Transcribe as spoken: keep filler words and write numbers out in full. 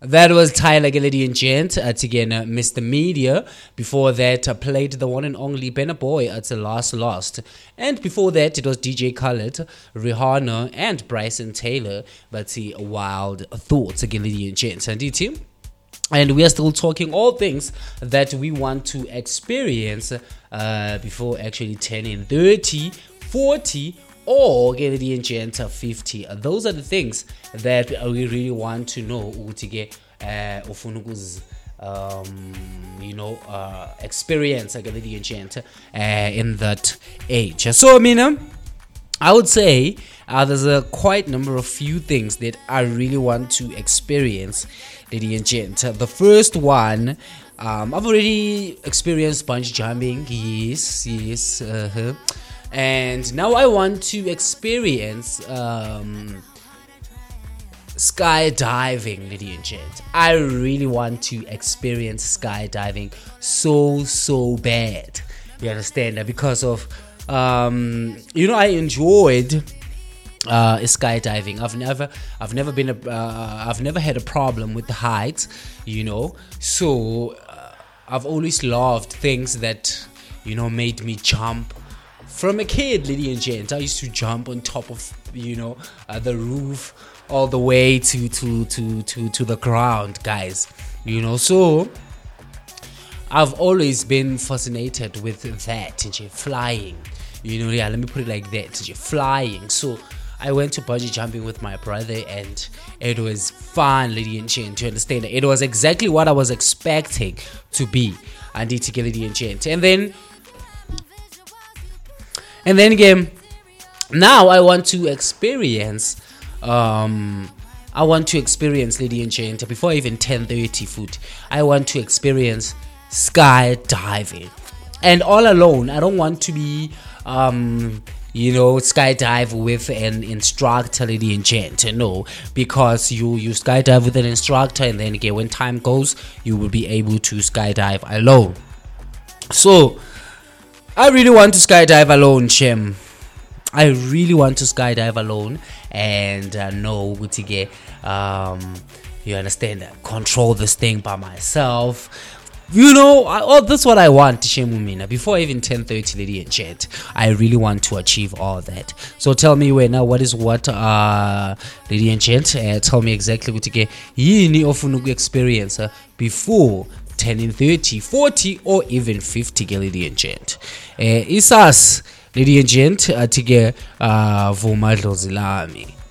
That was Tyler, lady and gent, at again uh, Mister Media. Before that, uh, played the one and only Benna Boy at the Last Lost. And before that, it was D J Khaled, Rihanna, and Bryson Taylor. But see, Wild Thoughts, again, lady and gent. And D T. And we are still talking all things that we want to experience uh, before actually turning thirty, forty, or get the ancient fifty. Those are the things that we really want to know. Um, you know, uh, experience like the ancient uh, in that age. So I mean, um, I would say uh, there's a quite number of few things that I really want to experience, lady and gent. The first one, um, I've already experienced bungee jumping. Yes, yes. Uh-huh. And now I want to experience um, skydiving, lady and gent. I really want to experience skydiving so, so bad. You understand? Because of, um, you know, I enjoyed uh, skydiving. I've never, I've never been, a, uh, I've never had a problem with the heights, you know. So uh, I've always loved things that, you know, made me jump. From a kid, lady and gent, I used to jump on top of, you know, uh, the roof all the way to, to, to, to, to the ground, guys. You know, so I've always been fascinated with that, flying. You know, yeah, let me put it like that, flying. So I went to bungee jumping with my brother, and it was fun, lady and gent. You understand? It was exactly what I was expecting to be, and it's lady and gent. And then. And then again, now I want to experience, um, I want to experience, lady and gent, before even ten thirty foot, I want to experience skydiving. And all alone, I don't want to be, um, you know, skydive with an instructor, lady and gent. No, because you, you skydive with an instructor, and then again, when time goes, you will be able to skydive alone. So, I really want to skydive alone, Shem. I really want to skydive alone and uh, know what to get. Um, you understand that? Control this thing by myself. You know, I, oh, that's what I want, Shem Umina. Before even ten thirty, lady and gent, I really want to achieve all that. So tell me where now. What is what, uh, lady and gent? Uh, tell me exactly what to get. Yini ofunu experience uh, before turning thirty, forty, or even fifty, lady and gent. Uh, isas, lady and gent, uh, tige uh, vuma dlozilami.